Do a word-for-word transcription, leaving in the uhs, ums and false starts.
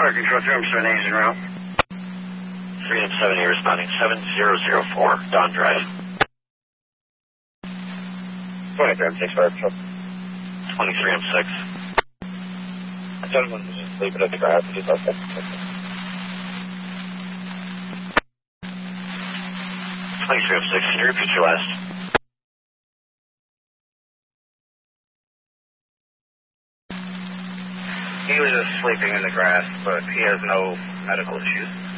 Fire Control, three M seven A is en route. three M seven A responding, seven zero zero four, Dawn Drive. twenty-three M six, Fire Control. twenty-three M six. A gentleman was just sleeping in the grass. He's up there. twenty-three M six, can you repeat your last? He was just sleeping in the grass, but he has no medical issues.